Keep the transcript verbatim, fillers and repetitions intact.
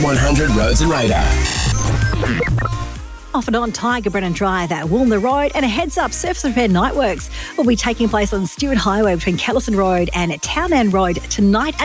Top one hundred Roads and Radar. Off and on Tiger Brennan Drive at Woolner Road, and a heads up, surface repair night works will be taking place on Stewart Highway between Callison Road and Town End Road tonight.